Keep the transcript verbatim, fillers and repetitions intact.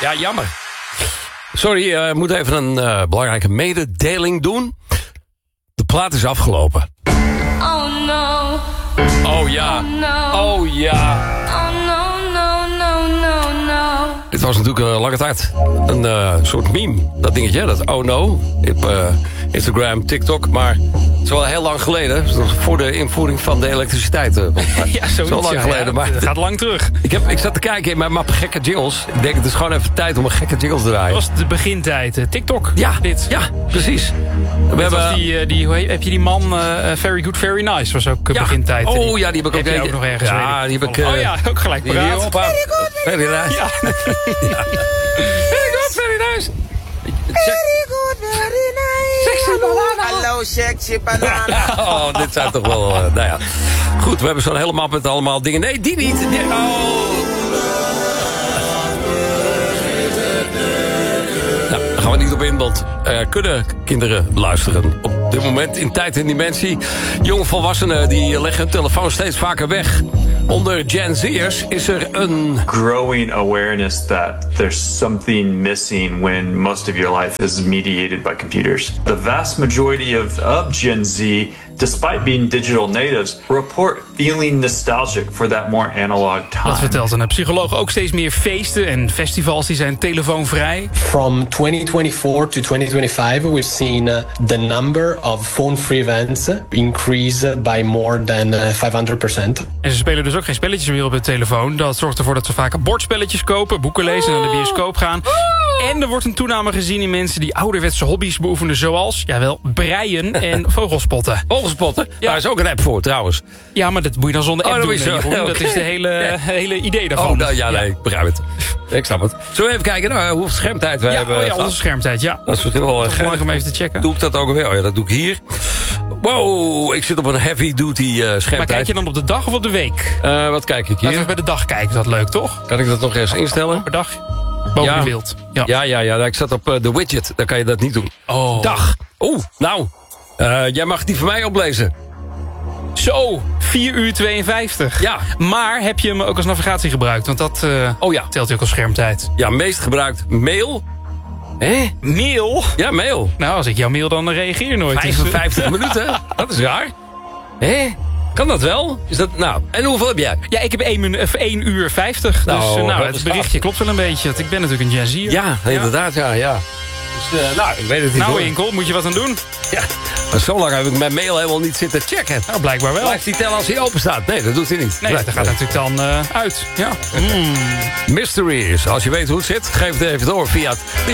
Ja, jammer. Sorry, ik uh, moet even een uh, belangrijke mededeling doen. De plaat is afgelopen. Oh no. Oh ja. Oh, no. Oh ja. Oh no, no, no, no, no. Het was natuurlijk uh, lange tijd een uh, soort meme, dat dingetje, dat oh no, op uh, Instagram, TikTok, maar het is wel heel lang geleden, voor de invoering van de elektriciteit. Uh, ja, zoiets, zo lang ja, geleden. Ja, maar het gaat lang terug. Ik, heb, ik zat te kijken in mijn map gekke jingles. Ik denk, het is gewoon even tijd om een gekke jingles te draaien. Dat was de begintijd, uh, TikTok. Ja, dit. Ja, precies. We hebben die, uh, die, hoe heet, heb je die man, uh, Very Good, Very Nice, was ook uh, ja. begintijd. Oh die, ja, die heb ik ook, heb je ook nog ergens. Ja, die heb ik... Uh, oh ja, ook gelijk paraat. Very good, very nice. Ja. ja. Very good, very nice. Very good, very nice. Sexy banana. Hallo, sexy banana. Oh, dit zijn toch wel... Uh, nou ja. Goed, we hebben zo'n hele map met allemaal dingen. Nee, die niet. Die, oh. Nou, daar gaan we niet op in, want er kunnen kinderen luisteren. Op dit moment in tijd en dimensie. Jonge volwassenen die leggen hun telefoon steeds vaker weg. Onder Gen Z'ers is er een... growing awareness that there's something missing when most of your life is mediated by computers. The vast majority of, of Gen Z, despite being digital natives, report feeling nostalgic for that more analog time. Dat vertelt een psycholoog. Ook steeds meer feesten en festivals die zijn telefoonvrij. From twenty twenty-four to twenty twenty-five, we've seen uh, the number of phone-free events increase by more than uh, vijfhonderd procent. En ze spelen dus ook geen spelletjes meer op hun telefoon. Dat zorgt ervoor dat ze vaker bordspelletjes kopen, boeken lezen en naar de bioscoop gaan. En er wordt een toename gezien in mensen die ouderwetse hobby's beoefenen, zoals, jawel, breien en vogelspotten. Vogelspotten? Ja. Daar is ook een app voor, trouwens. Ja, maar dat moet je dan zonder app oh, doen. dat, is, Jeroen. okay. Dat is de hele, ja. hele idee daarvan. Oh, nou, ja, nee, ik begrijp het. Ik snap het. Zullen we even kijken nou, hoeveel schermtijd we ja, hebben? Oh ja, onze schermtijd, ja. Dat is misschien wel erg belangrijk om even te checken. Doe ik dat ook weer? Oh ja, dat doe ik hier. Wow, ik zit op een heavy duty uh, schermtijd. Maar kijk je dan op de dag of op de week? Uh, wat kijk ik hier? Laten we bij de dag kijken, is dat leuk, toch? Kan ik dat nog eens instellen? Per dag? Boven ja. de beeld. Ja, ja, ja, ja. Ik zat op uh, de widget, dan kan je dat niet doen. Oh. Dag. Oeh, nou. Uh, jij mag die voor mij oplezen. Zo, vier uur tweeënvijftig. Ja. Maar heb je hem ook als navigatie gebruikt? Want dat uh, oh, ja. telt ook als schermtijd. Ja, meest gebruikt mail. Hé? Mail? Ja, mail. Nou, als ik jouw mail dan reageer je nooit. vijfenvijftig minuten, dat is raar. Hé? Kan dat wel? Is dat, nou, en hoeveel heb jij? Ja, ik heb één uur vijftig. Nou, dus uh, nou, het is berichtje klopt wel een beetje. Want ik ben natuurlijk een Gen Z'er. Ja, inderdaad, ja, ja. Dus, uh, nou, ik weet het niet. Nou, hoor. Inkel, moet je wat aan doen? Ja, maar zo lang heb ik mijn mail helemaal niet zitten checken. Nou, blijkbaar wel. Blijft die tellen als hij open staat? Nee, dat doet hij niet. Nee, dat gaat natuurlijk dan uh, uit. Ja. Mm. Mystery is. Als je weet hoe het zit, geef het even door via het